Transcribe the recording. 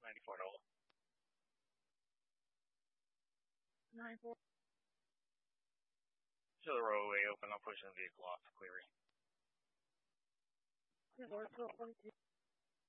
$94. 94. To the roadway open, I'll push the vehicle off for clearing. Northville 22.